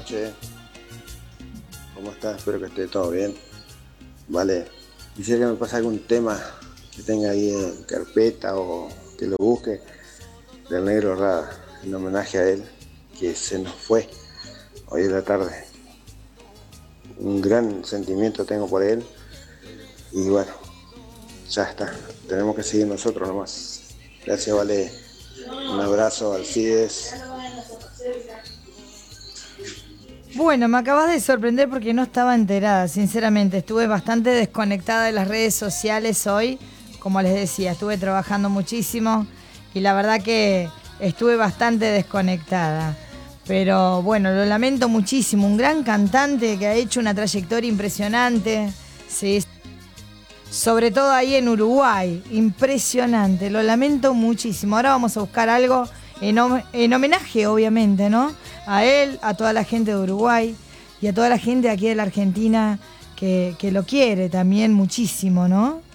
noches. ¿Cómo estás? Espero que esté todo bien. Vale, quisiera que me pase algún tema que tenga ahí en carpeta o que lo busque del Negro Rada, en homenaje a él, que se nos fue hoy en la tarde. Un gran sentimiento tengo por él y bueno, ya está. Tenemos que seguir nosotros nomás. Gracias, Vale. Un abrazo, Alcides. Bueno, me acabas de sorprender porque no estaba enterada, sinceramente. Estuve bastante desconectada de las redes sociales hoy. Como les decía, estuve trabajando muchísimo y la verdad que estuve bastante desconectada. Pero bueno, lo lamento muchísimo. Un gran cantante que ha hecho una trayectoria impresionante. Sí, sobre todo ahí en Uruguay. Impresionante. Lo lamento muchísimo. Ahora vamos a buscar algo en homenaje, obviamente, ¿no? A él, a toda la gente de Uruguay y a toda la gente aquí de la Argentina que lo quiere también muchísimo, ¿no?